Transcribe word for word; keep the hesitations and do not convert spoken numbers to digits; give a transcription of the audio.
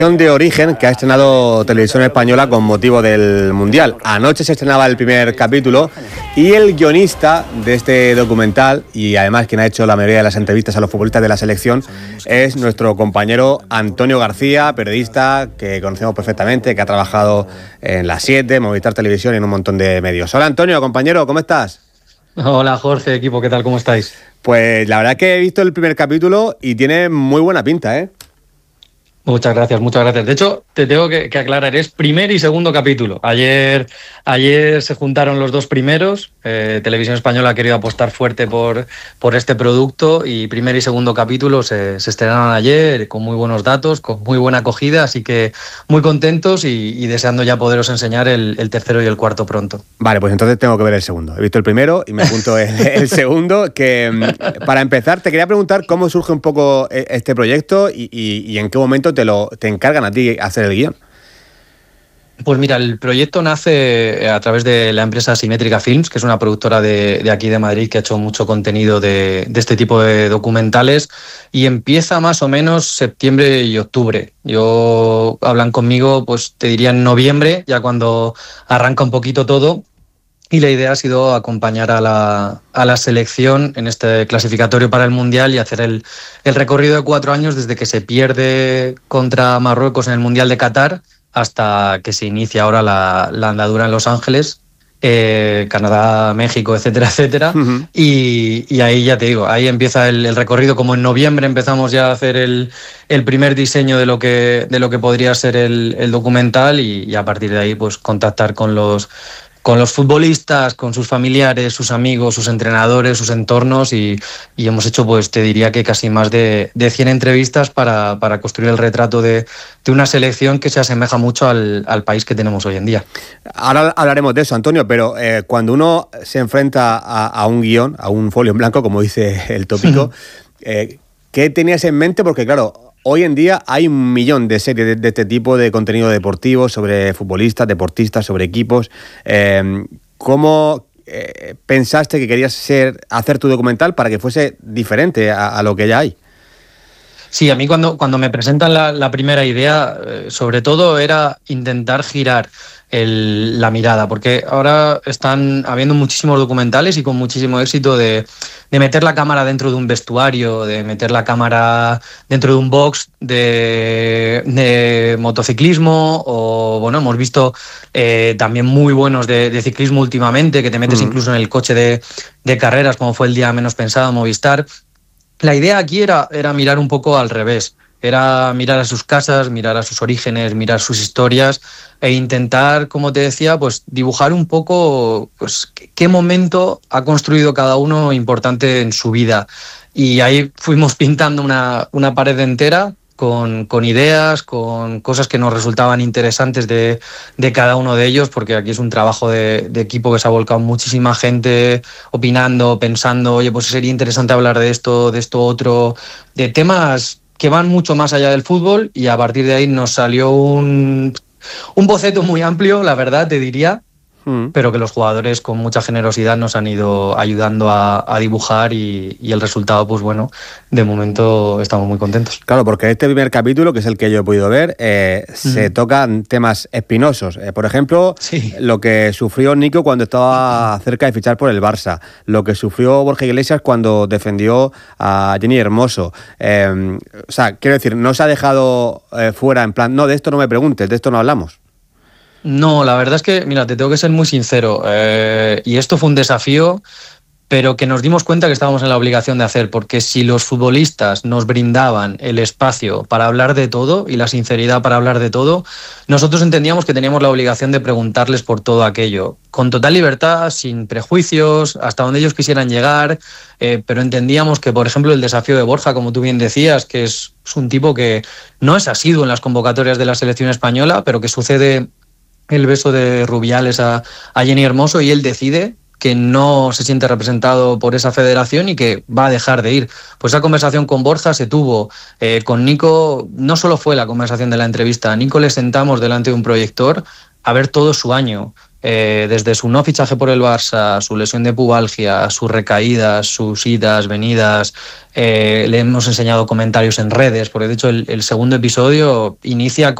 De Origen, que ha estrenado Televisión Española con motivo del Mundial. Anoche se estrenaba el primer capítulo y el guionista de este documental, y además quien ha hecho la mayoría de las entrevistas a los futbolistas de la selección, es nuestro compañero Antonio García, periodista que conocemos perfectamente, que ha trabajado en La siete, Movistar Televisión y en un montón de medios. Hola Antonio, compañero, ¿cómo estás? Hola Jorge, equipo, ¿qué tal? ¿Cómo estáis? Pues la verdad es que he visto el primer capítulo y tiene muy buena pinta, ¿eh? Muchas gracias, muchas gracias. De hecho, te tengo que, que aclarar, es primer y segundo capítulo. Ayer, ayer se juntaron los dos primeros. Eh, Televisión Española ha querido apostar fuerte por, por este producto y primer y segundo capítulo se, se estrenaron ayer con muy buenos datos, con muy buena acogida, así que muy contentos y, y deseando ya poderos enseñar el, el tercero y el cuarto pronto. Vale, pues entonces tengo que ver el segundo. He visto el primero y me apunto el, el segundo, que para empezar te quería preguntar cómo surge un poco este proyecto y, y, y en qué momento te lo te encargan a ti hacer el guión. Pues mira, el proyecto nace a través de la empresa Simétrica Films, que es una productora de, de aquí de Madrid que ha hecho mucho contenido de, de este tipo de documentales, y empieza más o menos septiembre y octubre. Yo hablan conmigo, pues te diría en noviembre, ya cuando arranca un poquito todo. Y la idea ha sido acompañar a la, a la selección en este clasificatorio para el Mundial y hacer el, el recorrido de cuatro años desde que se pierde contra Marruecos en el Mundial de Qatar hasta que se inicia ahora la, la andadura en Los Ángeles, eh, Canadá, México, etcétera, etcétera. Uh-huh. Y, y ahí ya te digo, ahí empieza el, el recorrido. Como en noviembre empezamos ya a hacer el, el primer diseño de lo que, de lo que podría ser el, el documental y, y a partir de ahí pues contactar con los... con los futbolistas, con sus familiares, sus amigos, sus entrenadores, sus entornos y, y hemos hecho, pues te diría que casi más de, de cien entrevistas para, para construir el retrato de, de una selección que se asemeja mucho al, al país que tenemos hoy en día. Ahora hablaremos de eso, Antonio, pero eh, cuando uno se enfrenta a, a un guión, a un folio en blanco, como dice el tópico, eh, ¿qué tenías en mente? Porque claro, hoy en día hay un millón de series de, de este tipo de contenido deportivo sobre futbolistas, deportistas, sobre equipos. Eh, ¿Cómo eh, pensaste que querías ser, hacer tu documental para que fuese diferente a, a lo que ya hay? Sí, a mí cuando, cuando me presentan la, la primera idea, eh, sobre todo era intentar girar el, la mirada, porque ahora están habiendo muchísimos documentales y con muchísimo éxito de, de meter la cámara dentro de un vestuario, de meter la cámara dentro de un box de, de motociclismo, o bueno, hemos visto eh, también muy buenos de, de ciclismo últimamente, que te metes uh-huh. incluso en el coche de, de carreras, como fue el día menos pensado, Movistar. La idea aquí era, era mirar un poco al revés, era mirar a sus casas, mirar a sus orígenes, mirar sus historias e intentar, como te decía, pues dibujar un poco pues, qué momento ha construido cada uno importante en su vida. Y ahí fuimos pintando una, una pared entera con, con ideas, con cosas que nos resultaban interesantes de, de cada uno de ellos, porque aquí es un trabajo de, de equipo que se ha volcado muchísima gente opinando, pensando, oye, pues sería interesante hablar de esto, de esto otro, de temas que van mucho más allá del fútbol, y a partir de ahí nos salió un, un boceto muy amplio, la verdad, te diría, Mm. pero que los jugadores con mucha generosidad nos han ido ayudando a, a dibujar y, y el resultado, pues bueno, de momento estamos muy contentos. Claro, porque este primer capítulo, que es el que yo he podido ver, eh, mm. se tocan temas espinosos. Eh, por ejemplo, sí. lo que sufrió Nico cuando estaba cerca de fichar por el Barça, lo que sufrió Borja Iglesias cuando defendió a Jenny Hermoso. Eh, o sea, quiero decir, no se ha dejado eh, fuera en plan, no, de esto no me preguntes, de esto no hablamos. No, la verdad es que, mira, te tengo que ser muy sincero, eh, y esto fue un desafío, pero que nos dimos cuenta que estábamos en la obligación de hacer, porque si los futbolistas nos brindaban el espacio para hablar de todo y la sinceridad para hablar de todo, nosotros entendíamos que teníamos la obligación de preguntarles por todo aquello, con total libertad, sin prejuicios, hasta donde ellos quisieran llegar, eh, pero entendíamos que, por ejemplo, el desafío de Borja, como tú bien decías, que es, es un tipo que no es asiduo en las convocatorias de la selección española, pero que sucede el beso de Rubiales a, a Jenny Hermoso y él decide que no se siente representado por esa federación y que va a dejar de ir. Pues esa conversación con Borja se tuvo. Eh, con Nico no solo fue la conversación de la entrevista, a Nico le sentamos delante de un proyector a ver todo su año. eh, desde su no fichaje por el Barça, su lesión de pubalgia, sus recaídas, sus idas, venidas. Eh, le hemos enseñado comentarios en redes, porque de hecho el, el segundo episodio inicia con